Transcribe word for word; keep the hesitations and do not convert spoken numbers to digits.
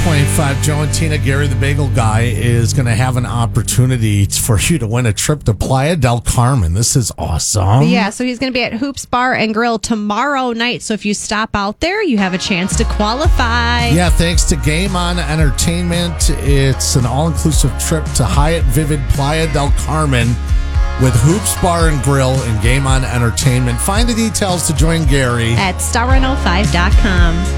point five, Joe and Tina, Gary the Bagel Guy, is going to have an opportunity for you to win a trip to Playa del Carmen. This is awesome. Yeah, so he's going to be at Hoops Bar and Grill tomorrow night. So if you stop out there, you have a chance to qualify. Yeah, thanks to Game On Entertainment. It's an all-inclusive trip to Hyatt Vivid Playa del Carmen with Hoops Bar and Grill and Game On Entertainment. Find the details to join Gary at star one oh five dot com.